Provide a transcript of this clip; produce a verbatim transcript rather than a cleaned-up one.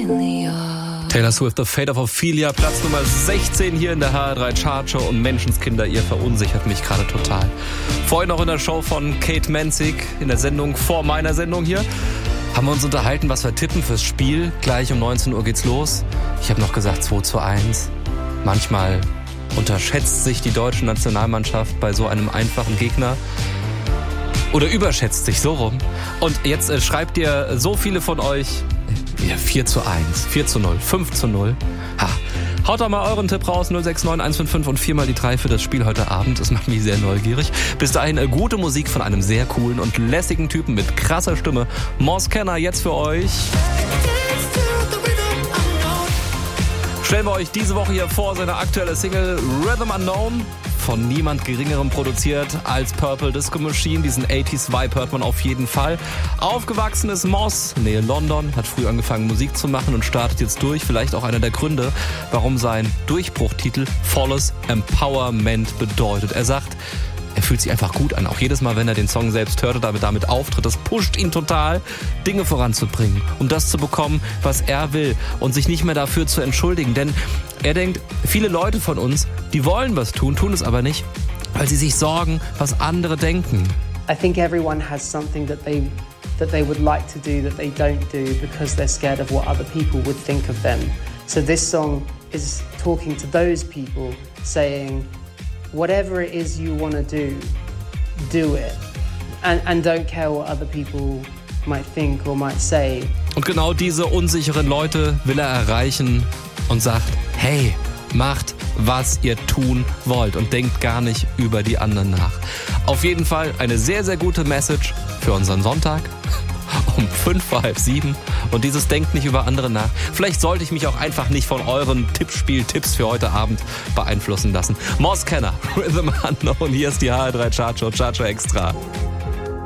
Taylor Swift, The Fate of Ophelia, Platz Nummer sechzehn hier in der H R drei Chartshow und Menschenskinder, ihr verunsichert mich gerade total. Vorhin noch in der Show von Kate Menzig, in der Sendung vor meiner Sendung hier, haben wir uns unterhalten, was wir tippen fürs Spiel. Gleich um neunzehn Uhr geht's los. Ich habe noch gesagt zwei zu eins. Manchmal unterschätzt sich die deutsche Nationalmannschaft bei so einem einfachen Gegner. Oder überschätzt sich so rum. Und jetzt äh, schreibt ihr so viele von euch... Ja, vier zu eins, vier zu null, fünf zu null. Ha. Haut doch mal euren Tipp raus, null sechs neun eins fünf fünf und viermal die drei für das Spiel heute Abend. Das macht mich sehr neugierig. Bis dahin äh, gute Musik von einem sehr coolen und lässigen Typen mit krasser Stimme. Moss Kenner jetzt für euch. Stellen wir euch diese Woche hier vor, seine aktuelle Single Rhythm Unknown. Von niemand Geringerem produziert als Purple Disco Machine. Diesen achtziger-Vibe hört man auf jeden Fall. Aufgewachsen ist Moss, Nähe London, hat früh angefangen Musik zu machen und startet jetzt durch. Vielleicht auch einer der Gründe, warum sein Durchbruchtitel Volles Empowerment bedeutet. Er sagt, er fühlt sich einfach gut an. Auch jedes Mal, wenn er den Song selbst hört oder damit auftritt, das pusht ihn total, Dinge voranzubringen, um das zu bekommen, was er will und sich nicht mehr dafür zu entschuldigen. Denn er denkt, viele Leute von uns, die wollen was tun, tun es aber nicht, weil sie sich sorgen, was andere denken. I think everyone has something that they that they would like to do that they don't do because they're scared of what other people would think of them. So this song is talking to those people, saying, whatever it is you want to do, do it. And, and don't care what other people might think or might say. Und genau diese unsicheren Leute will er erreichen und sagt, hey, macht, was ihr tun wollt und denkt gar nicht über die anderen nach. Auf jeden Fall eine sehr, sehr gute Message für unseren Sonntag um fünf vor halb sieben. Und dieses Denkt nicht über andere nach. Vielleicht sollte ich mich auch einfach nicht von euren Tippspiel-Tipps für heute Abend beeinflussen lassen. Moss Kenner, Rhythm Unknown, hier ist die H R drei Chartshow, Chartshow Extra.